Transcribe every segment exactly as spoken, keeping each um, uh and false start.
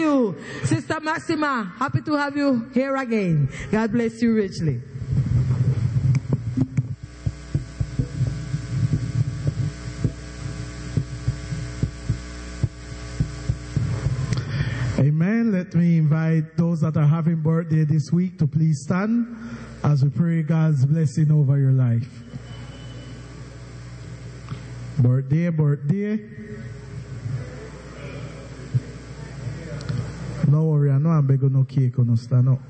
you. Sister Maxima, happy to have you here again. God bless you richly. Amen. Let me invite those that are having birthday this week to please stand as we pray God's blessing over your life. Birthday, birthday. No worry, I know I'm begging no cake or no stand up.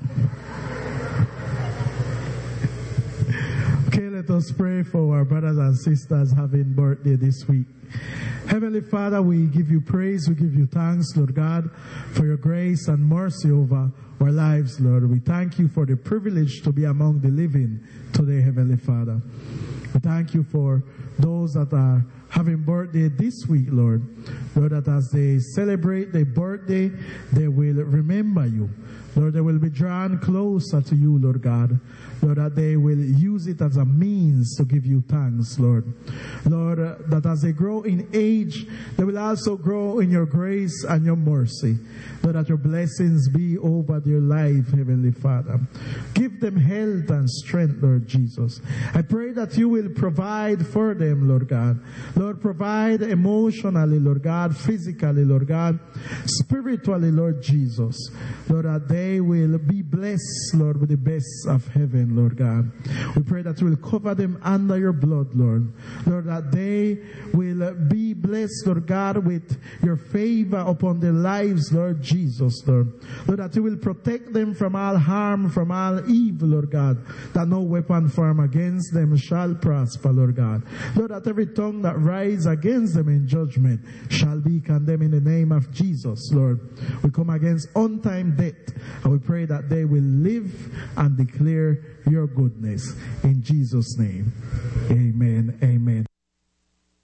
Okay, let us pray for our brothers and sisters having birthday this week. Heavenly Father, we give you praise, we give you thanks, Lord God, for your grace and mercy over our lives, Lord. We thank you for the privilege to be among the living today, Heavenly Father. We thank you for those that are having birthday this week, Lord. Lord, that as they celebrate their birthday, they will remember you. Lord, they will be drawn closer to you, Lord God. Lord, that they will use it as a means to give you thanks, Lord. Lord, uh, that as they grow in age, they will also grow in your grace and your mercy. Lord, that your blessings be over their life, Heavenly Father. Give them health and strength, Lord Jesus. I pray that you will provide for them, Lord God. Lord, provide emotionally, Lord God, physically, Lord God, spiritually, Lord Jesus. Lord, that they will be blessed, Lord, with the best of heaven, Lord God. We pray that you will cover them under your blood, Lord. Lord, that they will be blessed, Lord God, with your favor upon their lives, Lord Jesus, Lord. Lord, that you will protect them from all harm, from all evil, Lord God, that no weapon formed against them shall prosper, Lord God. Lord, that every tongue that rises against them in judgment shall be condemned in the name of Jesus, Lord. We come against on-time death, and we pray that they will live and declare your goodness. In Jesus' name, amen, amen.